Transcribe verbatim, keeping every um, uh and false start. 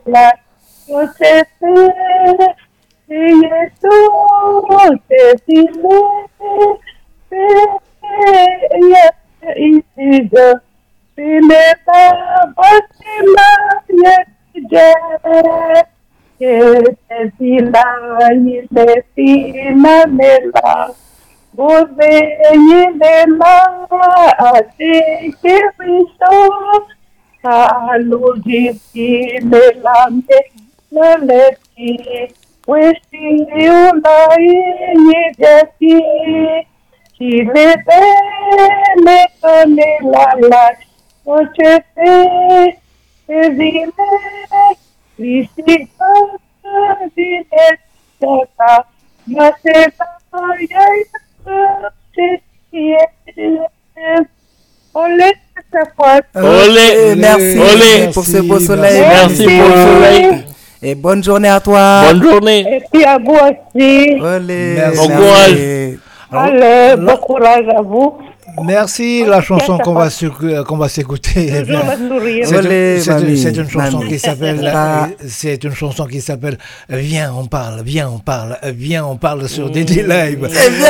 la noche y eso te dice y si yo si me da vacila y ya que te dila y te dila me la vos de la así que visto a luz de la me la pues si una y aquí si me ve me pone la la noche te te dime y si no dime ya más se vaya Olé, c'est quoi? Olé, merci, olé. pour ce beau soleil. Merci pour le soleil. Et bonne journée à toi. Bonne journée. Et puis à vous aussi. Olé, Merci. Bon courage. Allez, bon courage à vous. Merci, la chanson qu'on va, su- qu'on va s'écouter. eh bien, Toujours le sourire. C'est Olé, une, c'est une- mamie, c'est une chanson mamie. qui s'appelle, Ah. euh, c'est une chanson qui s'appelle Viens on parle, viens on parle, viens on parle sur D J Live.